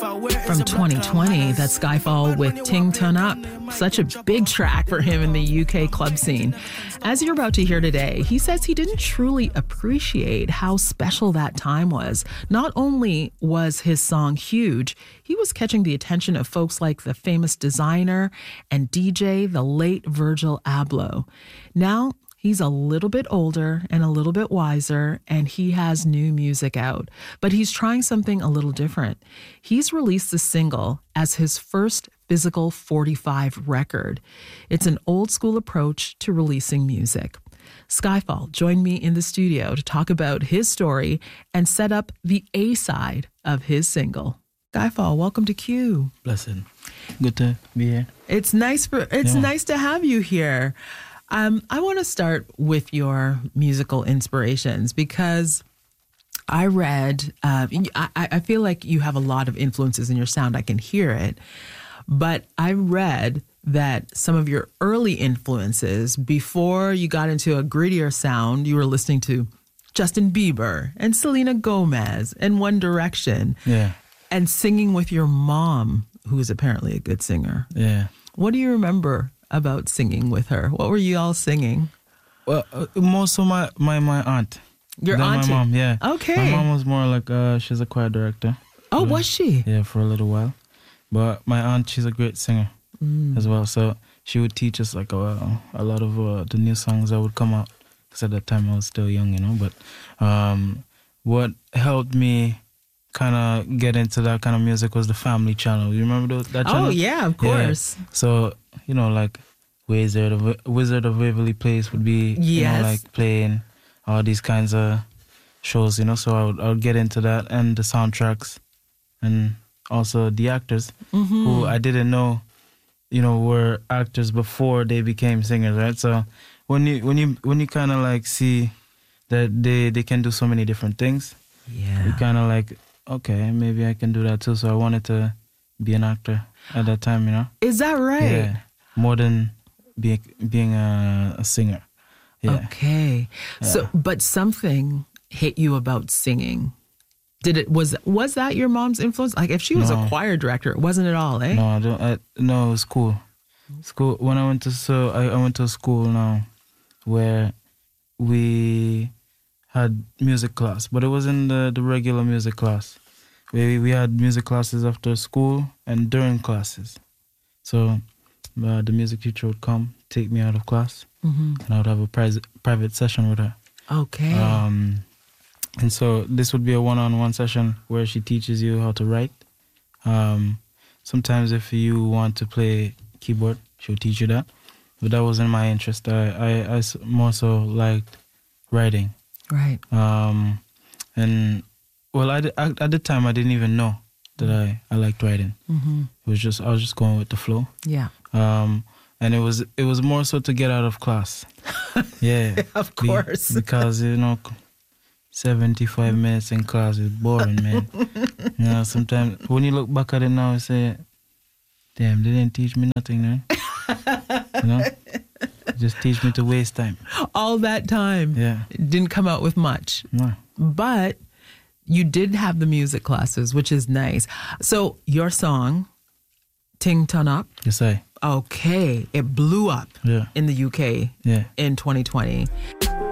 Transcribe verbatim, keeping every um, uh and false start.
From twenty twenty, that's Skyfall with Ting Turn Up. Such a big track for him in the U K club scene. As you're about to hear today, he says he didn't truly appreciate how special that time was. Not only was his song huge, he was catching the attention of folks like the famous designer and D J, the late Virgil Abloh. Now, he's a little bit older and a little bit wiser, and he has new music out. But he's trying something a little different. He's released the single as his first physical forty-five record. It's an old school approach to releasing music. Skyfall joined me in the studio to talk about his story and set up the A-side of his single. Skyfall, welcome to Q. Blessing. Good to be here. It's nice for it's Yeah. nice to have you here. Um, I want to start with your musical inspirations because I read, uh, I, I feel like you have a lot of influences in your sound. I can hear it. But I read that some of your early influences, before you got into a grittier sound, you were listening to Justin Bieber and Selena Gomez and One Direction. Yeah. And singing with your mom, who is apparently a good singer. Yeah. What do you remember about singing with her? What were you all singing? Well, uh, most of my, my, my aunt. Your Then auntie? My mom, yeah. Okay. My mom was more like, uh, she's a choir director. Oh, Yeah. was she? Yeah, for a little while. But my aunt, she's a great singer Mm. as well. So she would teach us like a, a lot of uh, the new songs that would come out. Because at that time I was still young, you know. But um, what helped me kind of get into that kind of music was the Family Channel. You remember those, that channel? Oh, yeah, of course. Yeah. So, you know, like Wizard of, Wizard of Waverly Place would be, you Yes. know, like playing all these kinds of shows, you know. So I would, I would get into that and the soundtracks and also the actors Mm-hmm. who I didn't know, you know, were actors before they became singers, right? So when you when you when you kind of like see that they they can do so many different things, Yeah. you kind of like, okay, maybe I can do that too. So I wanted to be an actor at that time, you know. Is that right? Yeah, more than being being a, a singer. Yeah. Okay. So, Yeah. but something hit you about singing. Did it, was, was that your mom's influence? Like if she was No. a choir director, it wasn't at all, eh? No, I don't. I, no, it was school. School. When I went to so I, I went to a school now, where we had music class, but it wasn't the the regular music class. We we had music classes after school and during classes. So uh, the music teacher would come, take me out of class, Mm-hmm. and I would have a private private session with her. Okay. Um, and so this would be a one-on-one session where she teaches you how to write. Um, sometimes if you want to play keyboard, she'll teach you that. But that wasn't my interest. I, I, I s- more so liked writing. right. Um, and, well, I, di- I, at the time, I didn't even know that I, I liked writing. Mm-hmm. It was just, I was just going with the flow. Yeah. Um, and it was it was more so to get out of class. Yeah. Of Be- course. because, you know, seventy-five minutes in class is boring, man. You know, sometimes when you look back at it now, you say, damn, they didn't teach me nothing, man. You know? Just teach me to waste time. All that time. Yeah. It didn't come out with much. No. But you did have the music classes, which is nice. So your song, Ting Turn Up, Yes, I. okay, it blew up Yeah. in the U K Yeah. in twenty twenty.